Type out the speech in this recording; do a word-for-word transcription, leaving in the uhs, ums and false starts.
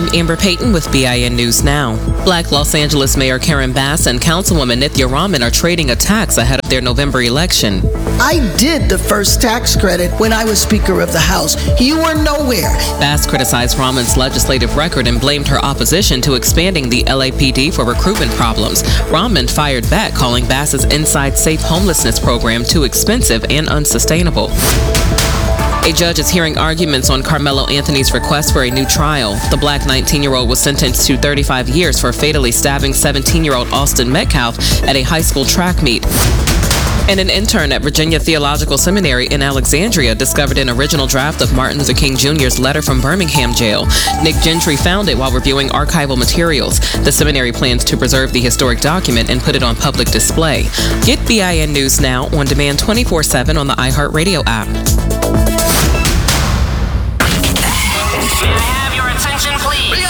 I'm Amber Payton with B I N News Now. Black Los Angeles Mayor Karen Bass and Councilwoman Nithya Raman are trading attacks ahead of their November election. I did the first tax credit when I was Speaker of the House. You were nowhere. Bass criticized Raman's legislative record and blamed her opposition to expanding the L A P D for recruitment problems. Raman fired back, calling Bass's Inside Safe homelessness program too expensive and unsustainable. A judge is hearing arguments on Carmelo Anthony's request for a new trial. The black nineteen-year-old was sentenced to thirty-five years for fatally stabbing seventeen-year-old Austin Metcalf at a high school track meet. And an intern at Virginia Theological Seminary in Alexandria discovered an original draft of Martin Luther King Junior's letter from Birmingham jail. Nick Gentry found it while reviewing archival materials. The seminary plans to preserve the historic document and put it on public display. Get B I N News Now on demand twenty-four seven on the iHeartRadio app.